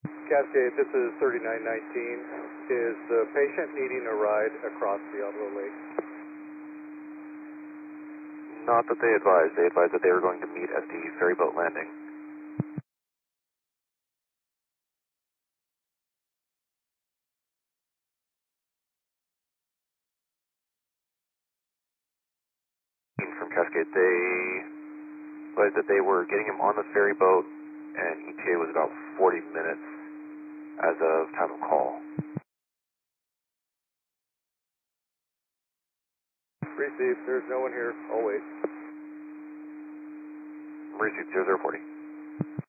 Cascade, this is 3919. Is the patient needing a ride across Diablo Lake? Not that they advised. They advised that they were going to meet at the ferryboat landing. From Cascade, they advised that they were getting him on the ferryboat, and ETA was about 40 minutes as of time of call. Received. There's no one here. I'll wait. Received 0040.